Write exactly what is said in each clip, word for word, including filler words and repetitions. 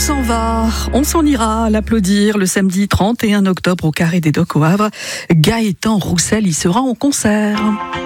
s'en va, on s'en ira l'applaudir le samedi trente et un octobre au Carré des Docks au Havre. Gaëtan Roussel y sera en concert.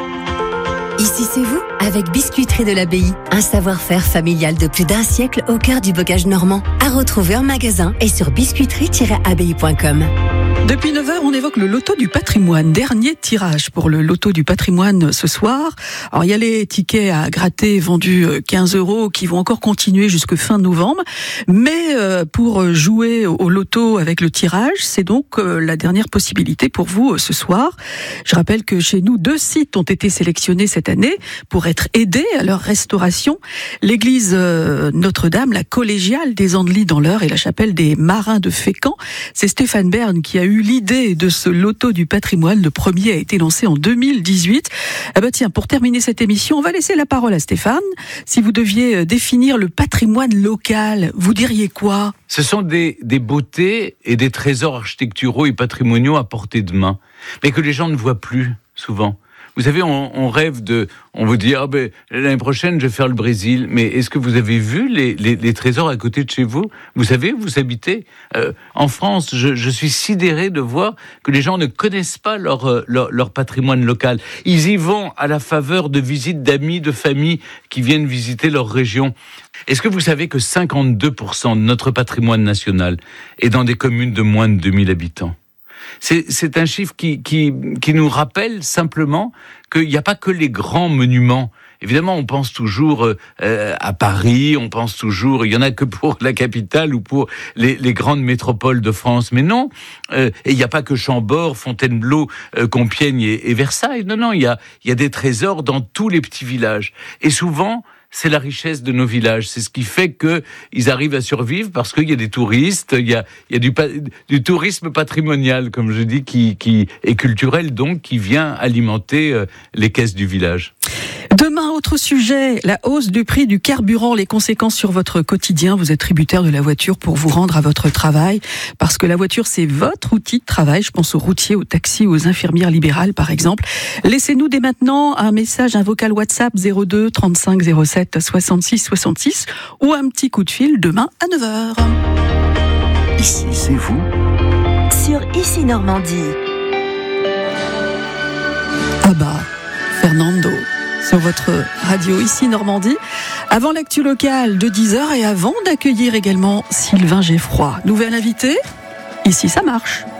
Ici c'est vous, avec Biscuiterie de l'Abbaye. Un savoir-faire familial de plus d'un siècle au cœur du bocage normand. À retrouver en magasin et sur biscuiterie tiret abbaye point com. Depuis neuf heures, on évoque le loto du patrimoine. Dernier tirage pour le loto du patrimoine ce soir. Alors, il y a les tickets à gratter vendus quinze euros qui vont encore continuer jusque fin novembre. Mais euh, pour jouer au loto avec le tirage, c'est donc euh, la dernière possibilité pour vous euh, ce soir. Je rappelle que chez nous, deux sites ont été sélectionnés cette année pour être aidés à leur restauration. L'église euh, Notre-Dame, la collégiale des Andelys dans l'Eure et la chapelle des Marins de Fécamp. C'est Stéphane Bern qui a eu l'idée de ce loto du patrimoine. Le premier a été lancé en deux mille dix-huit. Ah bah tiens, pour terminer cette émission, on va laisser la parole à Stéphane. Si vous deviez définir le patrimoine local, vous diriez quoi ? Ce sont des, des beautés et des trésors architecturaux et patrimoniaux à portée de main, mais que les gens ne voient plus souvent. Vous savez, on, on rêve de... On vous dit, ah ben, l'année prochaine, je vais faire le Brésil. Mais est-ce que vous avez vu les, les, les trésors à côté de chez vous ? Vous savez où vous habitez ? euh, En France, je, je suis sidéré de voir que les gens ne connaissent pas leur, leur, leur patrimoine local. Ils y vont à la faveur de visites d'amis, de familles qui viennent visiter leur région. Est-ce que vous savez que cinquante-deux pour cent de notre patrimoine national est dans des communes de moins de deux mille habitants ? C'est, c'est un chiffre qui, qui, qui nous rappelle simplement qu'il n'y a pas que les grands monuments. Évidemment, on pense toujours euh, à Paris, on pense toujours, il n'y en a que pour la capitale ou pour les, les grandes métropoles de France. Mais non, euh, et il n'y a pas que Chambord, Fontainebleau, euh, Compiègne et, et Versailles. Non, non, il y a, il y a des trésors dans tous les petits villages. Et souvent, c'est la richesse de nos villages. C'est ce qui fait qu'ils arrivent à survivre parce qu'il y a des touristes, il y a, il y a du, du tourisme patrimonial, comme je dis, qui, qui est culturel, donc qui vient alimenter euh, les caisses du village. Demain, autre sujet, la hausse du prix du carburant, les conséquences sur votre quotidien. Vous êtes tributaire de la voiture pour vous rendre à votre travail, parce que la voiture, c'est votre outil de travail. Je pense aux routiers, aux taxis, aux infirmières libérales, par exemple. Laissez-nous dès maintenant un message, un vocal WhatsApp zéro deux trente-cinq zéro sept soixante-six soixante-six ou un petit coup de fil demain à neuf heures. Ici, c'est vous. Sur Ici Normandie. Ah bah, Fernando. Sur votre radio Ici Normandie, avant l'actu locale de dix heures et avant d'accueillir également Sylvain Geffroy. Nouvel invité, ici ça marche.